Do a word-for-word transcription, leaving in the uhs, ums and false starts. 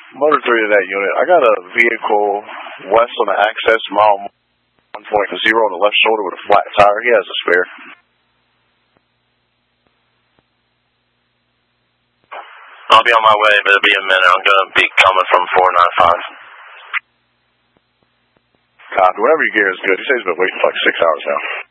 Motor three to that unit. I got a vehicle west on the access, mile one point zero on the left shoulder with a flat tire. He has a spare. I'll be on my way, but it'll be a minute. I'm going to be coming from four nine five. God, whatever you gear is good. He says he's been waiting for like six hours now.